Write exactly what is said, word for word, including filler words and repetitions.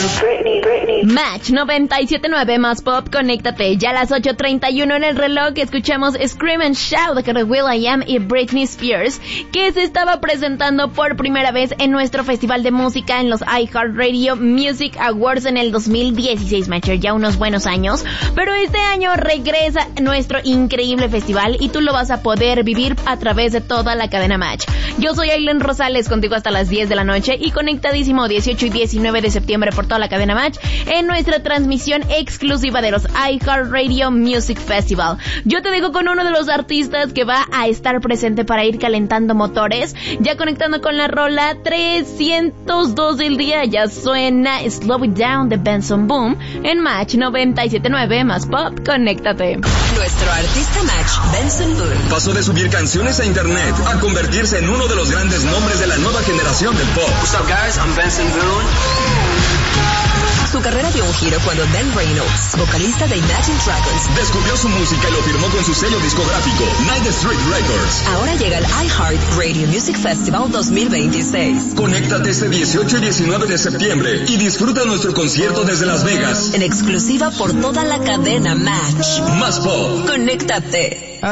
Britney, Britney. Match noventa y siete punto nueve más pop, conéctate. Ya a las ocho treinta y uno en el reloj escuchamos Scream and Shout de will.i.am y Britney Spears, que se estaba presentando por primera vez en nuestro festival de música en los iHeartRadio Music Awards en el dos mil dieciséis, Matcher, ya unos buenos años. Pero este año regresa nuestro increíble festival y tú lo vas a poder vivir a través de toda la cadena Match. Yo soy Aileen Rosales, contigo hasta las diez de la noche y conectadísimo dieciocho y diecinueve de septiembre por toda la cadena Match en nuestra transmisión exclusiva de los iHeartRadio Music Festival. Yo te dejo con uno de los artistas que va a estar presente para ir calentando motores, ya conectando con la rola trescientos dos del día. Ya suena Slow It Down de Benson Boom en Match noventa y siete punto nueve más pop, conéctate. Nuestro artista Match, Benson Boom, pasó de subir canciones a internet a convertirse en uno de los grandes nombres de la nueva generación del pop. What's up, guys? I'm Benson Boone. Su carrera dio un giro cuando Dan Reynolds, vocalista de Imagine Dragons, descubrió su música y lo firmó con su sello discográfico, Ninth Street Records. Ahora llega el iHeart Radio Music Festival dos mil veintiséis. Conéctate este dieciocho y diecinueve de septiembre y disfruta nuestro concierto desde Las Vegas. En exclusiva por toda la cadena Match. Más pop. Conéctate.